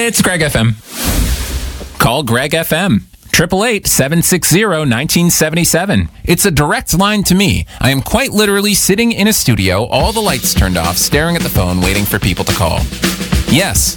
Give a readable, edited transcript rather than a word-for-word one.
It's Greg FM. Call Greg FM. 888-760-1977. It's a direct line to me. I am quite literally sitting in a studio, all the lights turned off, staring at the phone, waiting for people to call. Yes,